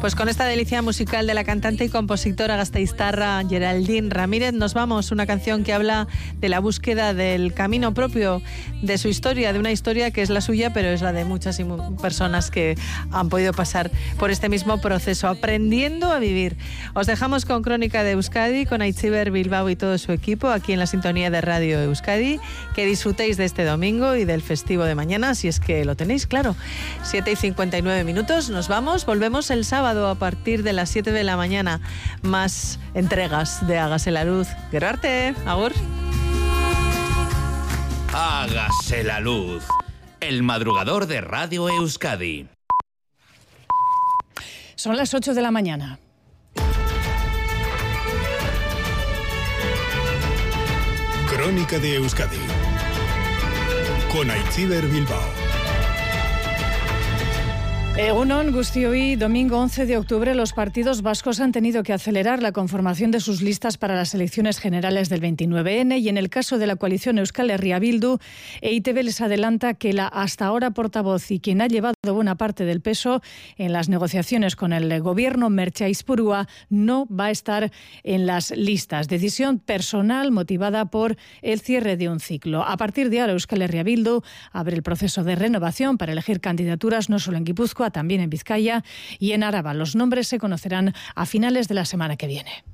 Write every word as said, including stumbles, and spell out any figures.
Pues con esta delicia musical de la cantante y compositora gasteiztarra Geraldine Ramírez nos vamos. Una canción que habla de la búsqueda del camino propio, de su historia, de una historia que es la suya, pero es la de muchas personas que han podido pasar por este mismo proceso, aprendiendo a vivir. Os dejamos con Crónica de Euskadi, con Aitziber Bilbao y todo su equipo, aquí en la sintonía de Radio Euskadi. Que disfrutéis de este domingo y del festivo de mañana, si es que lo tenéis, claro. siete y cincuenta y nueve minutos, nos vamos, volvemos el sábado a partir de las siete de la mañana. Más entregas de Hágase la Luz. Gero arte, agur. Hágase la Luz, el madrugador de Radio Euskadi. Son las ocho de la mañana. Crónica de Euskadi con Aitziber Bilbao. Egunon Guztioi, domingo once de octubre, los partidos vascos han tenido que acelerar la conformación de sus listas para las elecciones generales del veintinueve ene y en el caso de la coalición Euskal Herria Bildu, E I Te Be les adelanta que la hasta ahora portavoz y quien ha llevado buena parte del peso en las negociaciones con el gobierno, Merche Aizpurua, no va a estar en las listas. Decisión personal motivada por el cierre de un ciclo. A partir de ahora, Euskal Herria Bildu abre el proceso de renovación para elegir candidaturas no solo en Guipúzcoa, también en Vizcaya y en Araba. Los nombres se conocerán a finales de la semana que viene.